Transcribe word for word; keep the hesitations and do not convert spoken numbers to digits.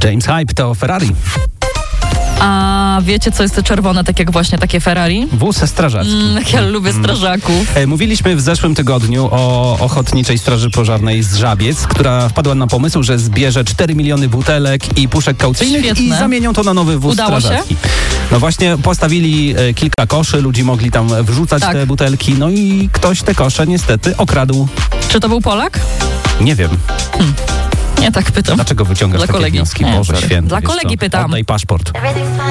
James Hype to Ferrari. A wiecie, co jest czerwone, tak jak właśnie takie Ferrari? Wóz strażacki. Mm, jak ja lubię strażaków. E, Mówiliśmy w zeszłym tygodniu o Ochotniczej Straży Pożarnej z Żabiec, która wpadła na pomysł, że zbierze cztery miliony butelek i puszek kaucyjnych Świetne. i zamienią to na nowy wóz Udało strażacki. No właśnie postawili e, kilka koszy, ludzi mogli tam wrzucać Tak. te butelki, no i ktoś te kosze niestety okradł. Czy to był Polak? Nie wiem, Nie, tak pytam. dlaczego wyciągasz Dla takie kolegi. wnioski? Nie, Boże sorry. święty. Dla wiesz kolegi co? pytam. Oddaj paszport. Everything's fine.